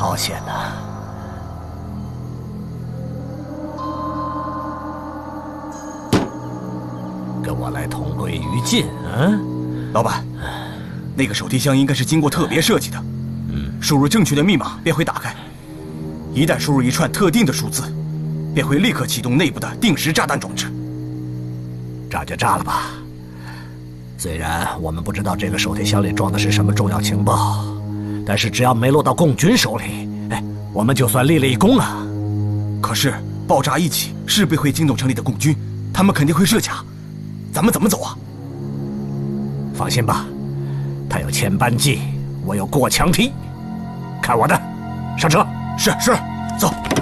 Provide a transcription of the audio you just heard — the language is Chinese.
好险呐！跟我来同归于尽啊！ 老板，那个手提箱应该是经过特别设计的，输入正确的密码便会打开。一旦输入一串特定的数字，便会立刻启动内部的定时炸弹装置。 炸就炸了吧。虽然我们不知道这个手提箱里装的是什么重要情报，但是只要没落到共军手里，我们就算立了一功啊。 可是爆炸一起，势必会惊动城里的共军，他们肯定会设卡，咱们怎么走啊？ 放心吧，他有千般计，我有过墙梯，看我的，上车。 是，走。